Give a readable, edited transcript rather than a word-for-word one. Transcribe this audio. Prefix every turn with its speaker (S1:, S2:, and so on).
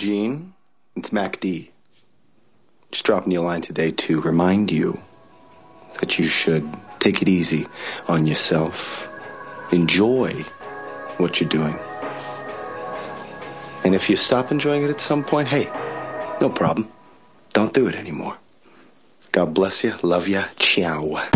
S1: Gene, it's Mac D. Just dropping you a line today to remind you that you should take it easy on yourself. Enjoy what you're doing. And if you stop enjoying it at some point, hey, no problem. Don't do it anymore. God bless you. Love ya. Ciao.